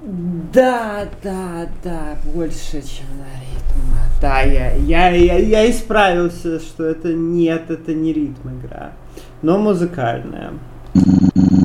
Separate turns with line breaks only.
Да, больше, чем на ритм. Да, я исправился, что это не ритм игра, но музыкальная.